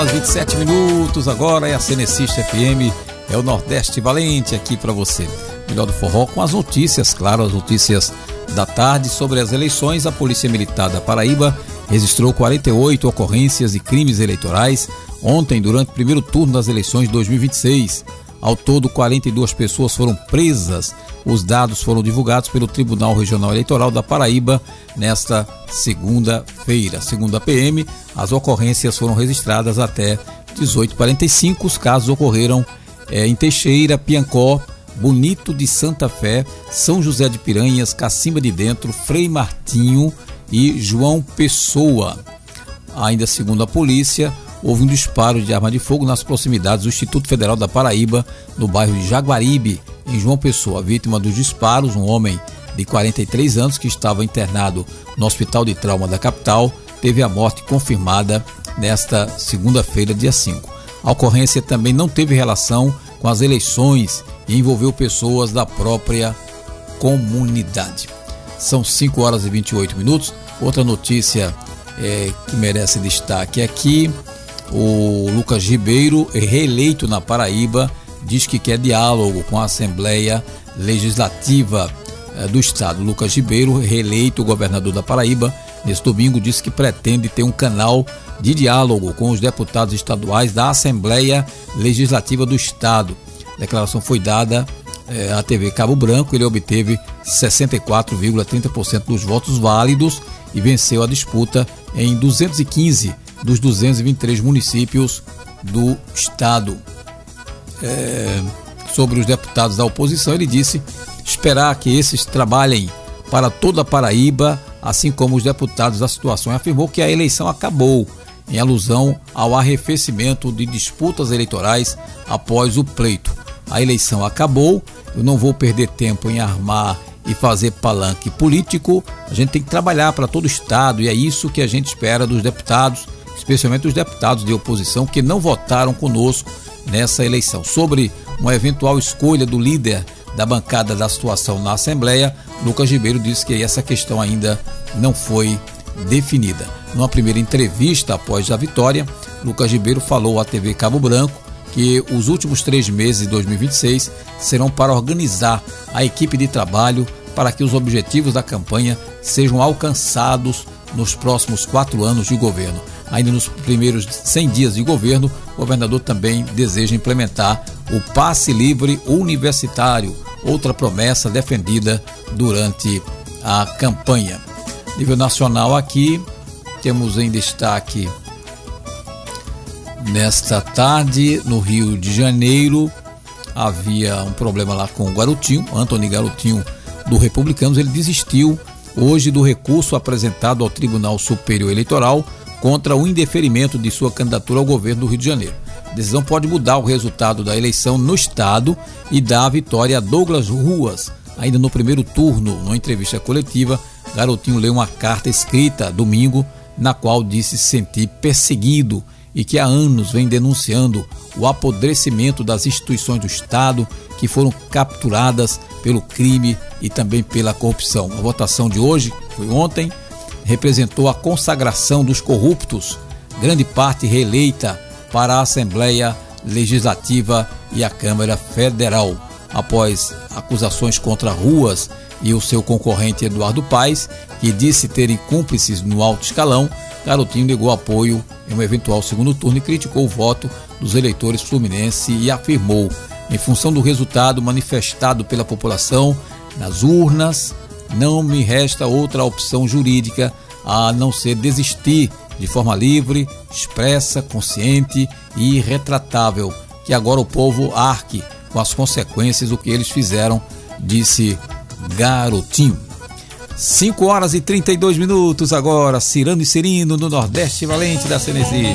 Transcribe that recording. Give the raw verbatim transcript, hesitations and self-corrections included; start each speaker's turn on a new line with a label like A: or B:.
A: vinte e sete minutos agora é a Cenecista F M, é o Nordeste Valente aqui para você. Melhor do forró com as notícias, claro, as notícias da tarde sobre as eleições. A Polícia Militar da Paraíba registrou quarenta e oito ocorrências de crimes eleitorais ontem durante o primeiro turno das eleições de dois mil e vinte e seis. Ao todo, quarenta e duas pessoas foram presas. Os dados foram divulgados pelo Tribunal Regional Eleitoral da Paraíba nesta segunda-feira. Segundo a P M, as ocorrências foram registradas até dezoito e quarenta e cinco. Os casos ocorreram é, em Teixeira, Piancó, Bonito de Santa Fé, São José de Piranhas, Cacimba de Dentro, Frei Martinho e João Pessoa. Ainda segundo a polícia, houve um disparo de arma de fogo nas proximidades do Instituto Federal da Paraíba, no bairro de Jaguaribe, em João Pessoa. A vítima dos disparos, um homem de quarenta e três anos que estava internado no Hospital de Trauma da capital, teve a morte confirmada nesta segunda-feira, dia cinco. A ocorrência também não teve relação com as eleições e envolveu pessoas da própria comunidade. São cinco horas e vinte e oito minutos. Outra notícia é, que merece destaque aqui: o Lucas Ribeiro, reeleito na Paraíba, diz que quer diálogo com a Assembleia Legislativa eh, do Estado. Lucas Ribeiro, reeleito governador da Paraíba, neste domingo disse que pretende ter um canal de diálogo com os deputados estaduais da Assembleia Legislativa do Estado. A declaração foi dada eh, à T V Cabo Branco. Ele obteve sessenta e quatro vírgula trinta por cento dos votos válidos e venceu a disputa em duzentos e quinze dos duzentos e vinte e três municípios do estado. É, sobre os deputados da oposição, ele disse esperar que esses trabalhem para toda a Paraíba, assim como os deputados da situação, e afirmou que a eleição acabou, em alusão ao arrefecimento de disputas eleitorais após o pleito. A eleição acabou, eu não vou perder tempo em armar e fazer palanque político. A gente tem que trabalhar para todo o estado e é isso que a gente espera dos deputados, especialmente os deputados de oposição que não votaram conosco nessa eleição. Sobre uma eventual escolha do líder da bancada da situação na Assembleia, Lucas Ribeiro disse que essa questão ainda não foi definida. Numa primeira entrevista após a vitória, Lucas Ribeiro falou à T V Cabo Branco que os últimos três meses de dois mil e vinte e seis serão para organizar a equipe de trabalho para que os objetivos da campanha sejam alcançados nos próximos quatro anos de governo. Ainda nos primeiros cem dias de governo, o governador também deseja implementar o passe livre universitário, outra promessa defendida durante a campanha. Nível nacional aqui, temos em destaque nesta tarde, no Rio de Janeiro, havia um problema lá com o Garotinho, Antony Garotinho do Republicanos. Ele desistiu hoje do recurso apresentado ao Tribunal Superior Eleitoral contra o indeferimento de sua candidatura ao governo do Rio de Janeiro. A decisão pode mudar o resultado da eleição no estado e dar a vitória a Douglas Ruas. Ainda no primeiro turno, numa entrevista coletiva, Garotinho leu uma carta escrita domingo, na qual disse se sentir perseguido e que há anos vem denunciando o apodrecimento das instituições do Estado que foram capturadas pelo crime e também pela corrupção. A votação de hoje, foi ontem, representou a consagração dos corruptos, grande parte reeleita para a Assembleia Legislativa e a Câmara Federal. Após acusações contra Ruas e o seu concorrente Eduardo Paes, que disse terem cúmplices no alto escalão, Garotinho negou apoio em um eventual segundo turno e criticou o voto dos eleitores fluminenses e afirmou: em função do resultado manifestado pela população nas urnas, não me resta outra opção jurídica a não ser desistir de forma livre, expressa, consciente e irretratável, que agora o povo arque com as consequências do que eles fizeram, disse Garotinho. cinco horas e trinta e dois minutos agora, Cirano e Cirino no Nordeste Valente da Cenecista.